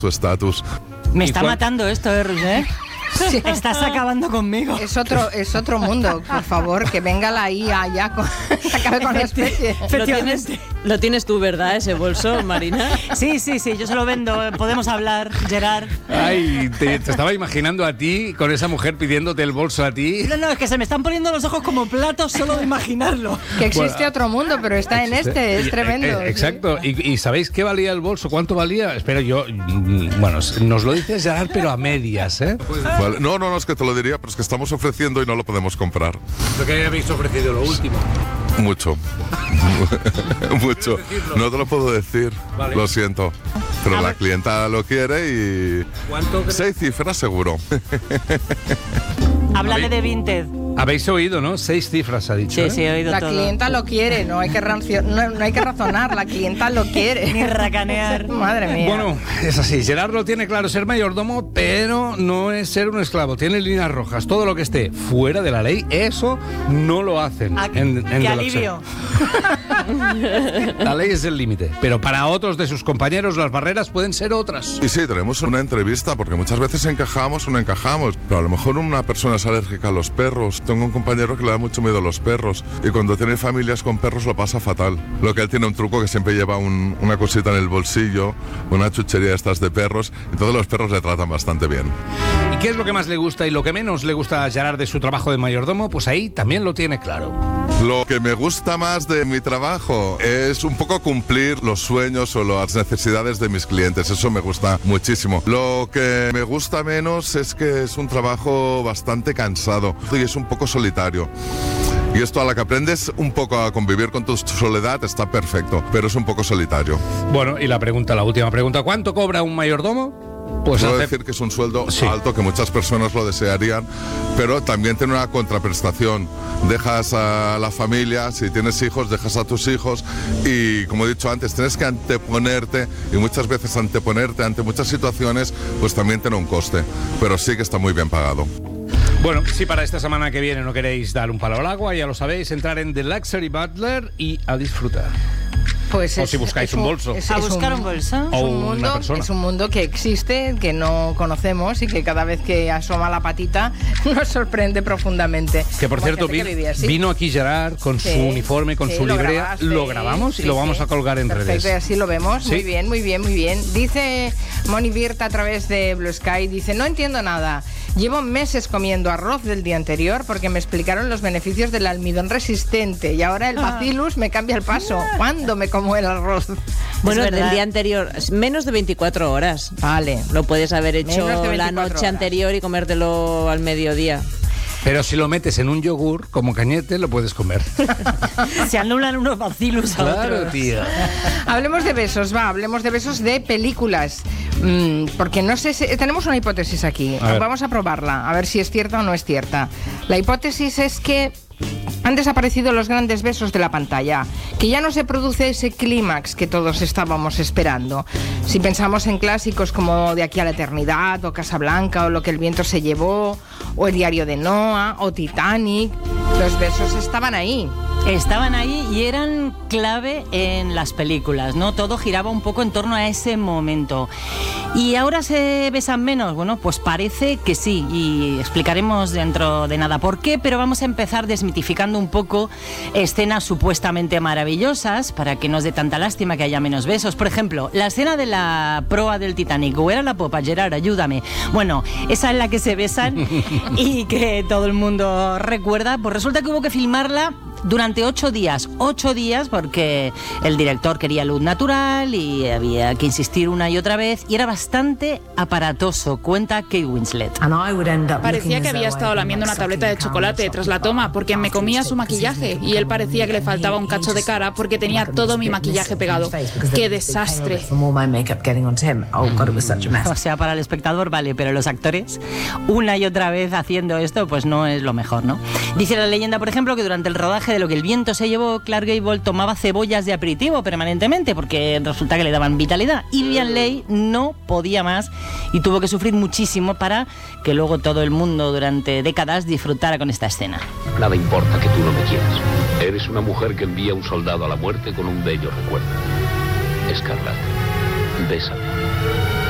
su estatus. Me está matando esto, Roger. Sí. Estás acabando conmigo. Es otro mundo, por favor, que venga la IA ya, acabe con la especie. Lo tienes tú, ¿verdad, ese bolso, Marina? Sí, yo se lo vendo. Podemos hablar, Gerard. Ay, te estaba imaginando a ti con esa mujer pidiéndote el bolso a ti. No, es que se me están poniendo los ojos como platos solo de imaginarlo. Que existe otro mundo, pero está en este, es tremendo. Exacto. ¿Y sabéis qué valía el bolso? ¿Cuánto valía? Espera, bueno, nos lo dices, Gerard, pero a medias, ¿eh? Vale. No, es que te lo diría, pero es que estamos ofreciendo y no lo podemos comprar. Lo que habéis ofrecido, lo último. Mucho. Mucho. No te lo puedo decir, vale. Lo siento. Pero la clienta lo quiere y... ¿Cuánto? 6 cifras seguro. Háblale de Vinted. Habéis oído, ¿no? 6 cifras ha dicho. Sí, he oído la todo. La clienta lo quiere, no hay que razonar, la clienta lo quiere. Ni racanear. Madre mía. Bueno, es así, Gerard lo tiene claro, ser mayordomo, pero no es ser un esclavo, tiene líneas rojas. Todo lo que esté fuera de la ley, eso no lo hacen. ¡Qué alivio! La ley es el límite, pero para otros de sus compañeros las barreras pueden ser otras. Y sí, tenemos una entrevista, porque muchas veces encajamos o no encajamos, pero a lo mejor una persona es alérgica a los perros. Tengo un compañero que le da mucho miedo a los perros y cuando tiene familias con perros lo pasa fatal. Lo que él tiene un truco que siempre lleva una cosita en el bolsillo, una chuchería de estas de perros, y todos los perros le tratan bastante bien. ¿Y qué es lo que más le gusta y lo que menos le gusta a Gerard de su trabajo de mayordomo? Pues ahí también lo tiene claro. Lo que me gusta más de mi trabajo es un poco cumplir los sueños o las necesidades de mis clientes. Eso me gusta muchísimo. Lo que me gusta menos es que es un trabajo bastante cansado y es un poco solitario. Y esto, a la que aprendes un poco a convivir con tu soledad, está perfecto, pero es un poco solitario. Bueno, y la última pregunta, ¿cuánto cobra un mayordomo? Pues puedo decir que es un sueldo alto, que muchas personas lo desearían, pero también tiene una contraprestación. Dejas a la familia, si tienes hijos, dejas a tus hijos y, como he dicho antes, tienes que anteponerte, y muchas veces anteponerte ante muchas situaciones, pues también tiene un coste, pero sí que está muy bien pagado. Bueno, si para esta semana que viene no queréis dar un palo al agua, ya lo sabéis, entrar en The Luxury Butler y a disfrutar. Pues o si buscáis un bolso. ¿A buscar un bolso? O una persona. Es un mundo que existe, que no conocemos y que cada vez que asoma la patita nos sorprende profundamente. Que por cierto, vino aquí Gerard con su uniforme, con su librea. Lo grabamos y lo vamos a colgar en redes. Perfecto, y así lo vemos. ¿Sí? Muy bien. Dice Moni Birta a través de Blue Sky, dice, no entiendo nada. Llevo meses comiendo arroz del día anterior porque me explicaron los beneficios del almidón resistente y ahora el bacillus me cambia el paso. ¿Cuándo me como el arroz? Bueno, del día anterior, menos de 24 horas. Vale. Lo puedes haber hecho la noche anterior y comértelo al mediodía. Pero si lo metes en un yogur, como Cañete, lo puedes comer. Se anulan unos bacillus a otros. Claro, tío. Hablemos de besos, hablemos de besos de películas. Porque no sé si... Tenemos una hipótesis aquí. Vamos a probarla, a ver si es cierta o no es cierta. La hipótesis es que han desaparecido los grandes besos de la pantalla, que ya no se produce ese clímax que todos estábamos esperando. Si pensamos en clásicos como De aquí a la eternidad, o Casablanca, o Lo que el viento se llevó, o El diario de Noah, o Titanic, los besos estaban ahí. Estaban ahí y eran clave en las películas, ¿no? Todo giraba un poco en torno a ese momento. ¿Y ahora se besan menos? Bueno, pues parece que sí, y explicaremos dentro de nada por qué, pero vamos a empezar desmitificando un poco escenas supuestamente maravillosas para que no os dé tanta lástima que haya menos besos. Por ejemplo, la escena de la proa del Titanic, o era la popa, Gerard, ayúdame. Bueno, esa es la que se besan y que todo el mundo recuerda. Pues resulta que hubo que filmarla durante 8 días, porque el director quería luz natural y había que insistir una y otra vez, y era bastante aparatoso, cuenta Kate Winslet. Parecía que había estado lamiendo una tableta de chocolate tras la toma, porque me comía su maquillaje y él parecía que le faltaba un cacho de cara porque tenía todo mi maquillaje pegado. ¡Qué desastre! O sea, para el espectador vale, pero los actores, una y otra vez haciendo esto, pues no es lo mejor, ¿no? Dice la leyenda, por ejemplo, que durante el rodaje de Lo que el viento se llevó, Clark Gable tomaba cebollas de aperitivo permanentemente porque resulta que le daban vitalidad, y Vivien Leigh no podía más y tuvo que sufrir muchísimo para que luego todo el mundo durante décadas disfrutara con esta escena. Nada importa que tú no me quieras. Eres una mujer que envía a un soldado a la muerte con un bello recuerdo. Escarlata, bésame.